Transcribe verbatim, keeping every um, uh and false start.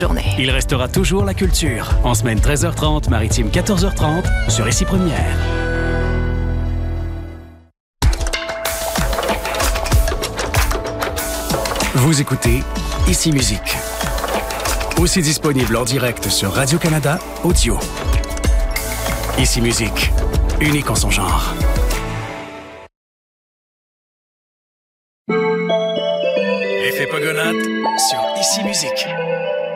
journée. Il restera toujours la culture. En semaine treize heures trente, maritime quatorze heures trente, sur Ici Première. Vous écoutez Ici Musique. Aussi disponible en direct sur Radio-Canada Audio. Ici Musique, unique en son genre. Effet Pogonate sur Ici Musique.